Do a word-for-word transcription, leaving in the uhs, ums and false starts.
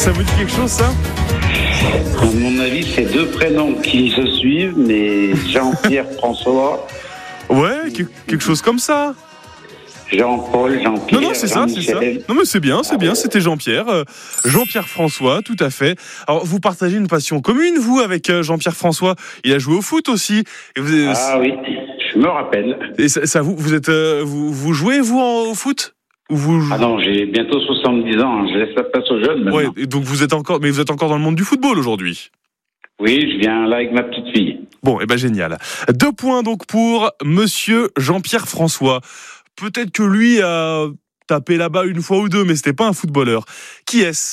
Ça vous dit quelque chose, ça ? À mon avis, c'est deux prénoms qui se suivent, mais Jean-Pierre François. Ouais, que- quelque chose comme ça. Jean-Paul, Jean-Pierre. Non, non, c'est ça, c'est ça. Jean-Michel. Non, mais c'est bien, c'est Ah bien. ouais. C'était Jean-Pierre, euh, Jean-Pierre François, tout à fait. Alors, vous partagez une passion commune, vous, avec euh, Jean-Pierre François. Il a joué au foot aussi. Et vous, Ah oui, je me rappelle. et ça, ça vous, vous êtes, euh, vous, vous jouez vous en- au foot ou vous Ah non, j'ai bientôt soixante-dix ans, hein. Je laisse la place aux jeunes maintenant. Ouais. Et donc vous êtes encore, mais vous êtes encore dans le monde du football aujourd'hui. Oui, je viens là avec ma petite fille. Bon, et ben génial. Deux points donc pour Monsieur Jean-Pierre François. Peut-être que lui a tapé là-bas une fois ou deux, mais c'était pas un footballeur. Qui est-ce ?